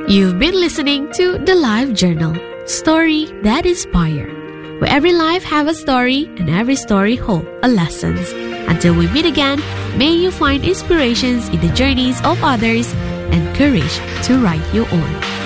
You've been listening to The Life Journal, story that inspire, where every life have a story and every story hold a lessons. Until we meet again, may you find inspirations in the journeys of others and courage to write your own.